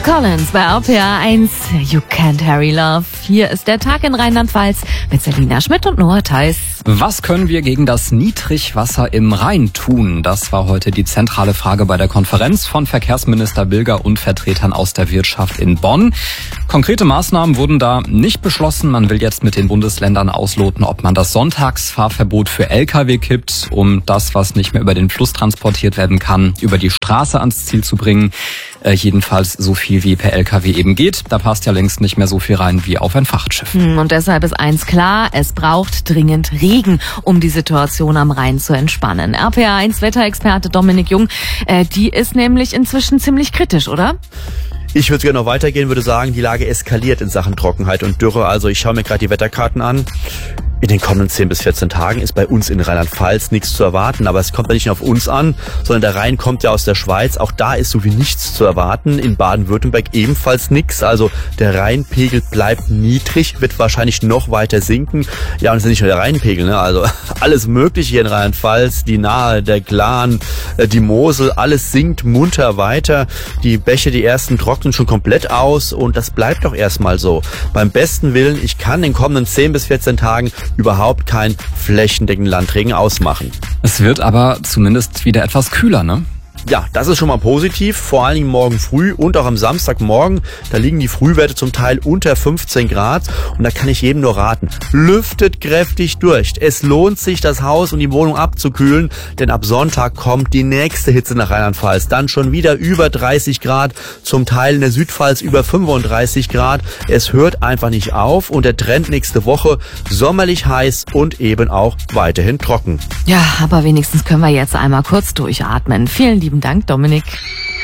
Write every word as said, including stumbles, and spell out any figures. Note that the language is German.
Collins bei R P R eins. You Can't Hurry Love. Hier ist der Tag in Rheinland-Pfalz mit Selina Schmidt und Noah Theis. Was können wir gegen das Niedrigwasser im Rhein tun? Das war heute die zentrale Frage bei der Konferenz von Verkehrsminister Bilger und Vertretern aus der Wirtschaft in Bonn. Konkrete Maßnahmen wurden da nicht beschlossen. Man will jetzt mit den Bundesländern ausloten, ob man das Sonntagsfahrverbot für L K W kippt, um das, was nicht mehr über den Fluss transportiert werden kann, über die Straße ans Ziel zu bringen. Äh, jedenfalls so viel wie per L K W eben geht. Da passt ja längst nicht mehr so viel rein wie auf ein Frachtschiff. Und deshalb ist eins klar, es braucht dringend Regen, um die Situation am Rhein zu entspannen. R P R eins Wetterexperte Dominik Jung, äh, die ist nämlich inzwischen ziemlich kritisch, oder? Ich würde gerne noch weitergehen, würde sagen, die Lage eskaliert in Sachen Trockenheit und Dürre. Also ich schaue mir gerade die Wetterkarten an. In den kommenden zehn bis vierzehn Tagen ist bei uns in Rheinland-Pfalz nichts zu erwarten. Aber es kommt ja nicht nur auf uns an, sondern der Rhein kommt ja aus der Schweiz. Auch da ist so wie nichts zu erwarten. In Baden-Württemberg ebenfalls nichts. Also der Rheinpegel bleibt niedrig, wird wahrscheinlich noch weiter sinken. Ja, und es ist nicht nur der Rheinpegel, ne? Also alles Mögliche hier in Rheinland-Pfalz, die Nahe, der Glan, die Mosel, alles sinkt munter weiter. Die Bäche, die ersten trocknen schon komplett aus und das bleibt doch erstmal so. Beim besten Willen, ich kann in den kommenden zehn bis vierzehn Tagen überhaupt keinen flächendeckenden Landregen ausmachen. Es wird aber zumindest wieder etwas kühler, ne? Ja, das ist schon mal positiv, vor allen Dingen morgen früh und auch am Samstagmorgen. Da liegen die Frühwerte zum Teil unter fünfzehn Grad und da kann ich jedem nur raten, lüftet kräftig durch. Es lohnt sich, das Haus und die Wohnung abzukühlen, denn ab Sonntag kommt die nächste Hitze nach Rheinland-Pfalz. Dann schon wieder über dreißig Grad, zum Teil in der Südpfalz über fünfunddreißig Grad. Es hört einfach nicht auf und der Trend nächste Woche sommerlich heiß und eben auch weiterhin trocken. Ja, aber wenigstens können wir jetzt einmal kurz durchatmen. Vielen lieben Dank, Dominik.